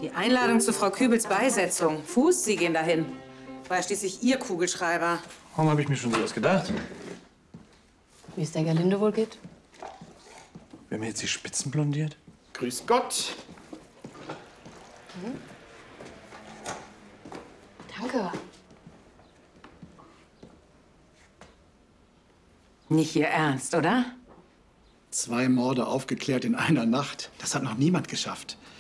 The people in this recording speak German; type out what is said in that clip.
Die Einladung zu Frau Kübels Beisetzung. Fuß, Sie gehen dahin. War ja schließlich Ihr Kugelschreiber. Warum habe ich mir schon sowas gedacht? Wie es der Gerlinde wohl geht? Wir haben jetzt die Spitzen blondiert. Grüß Gott. Danke. Nicht Ihr Ernst, oder? 2 Morde aufgeklärt in einer Nacht. Das hat noch niemand geschafft.